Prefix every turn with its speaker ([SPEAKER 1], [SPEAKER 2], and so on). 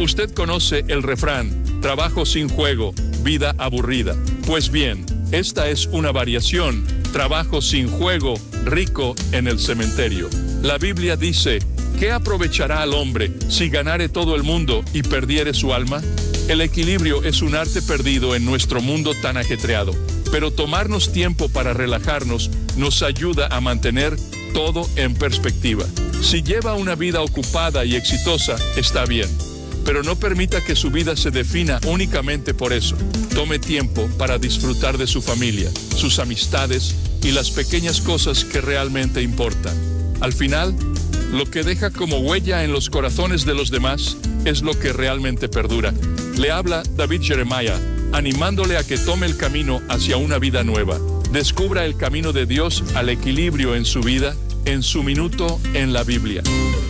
[SPEAKER 1] Usted conoce el refrán, trabajo sin juego, vida aburrida. Pues bien, esta es una variación, trabajo sin juego, rico en el cementerio. La Biblia dice, ¿qué aprovechará al hombre si ganare todo el mundo y perdiere su alma? El equilibrio es un arte perdido en nuestro mundo tan ajetreado, pero tomarnos tiempo para relajarnos nos ayuda a mantener todo en perspectiva. Si lleva una vida ocupada y exitosa, está bien, pero no permita que su vida se defina únicamente por eso. Tome tiempo para disfrutar de su familia, sus amistades y las pequeñas cosas que realmente importan. Al final, lo que deja como huella en los corazones de los demás es lo que realmente perdura. Le habla David Jeremiah, animándole a que tome el camino hacia una vida nueva. Descubra el camino de Dios al equilibrio en su vida, en su minuto en la Biblia.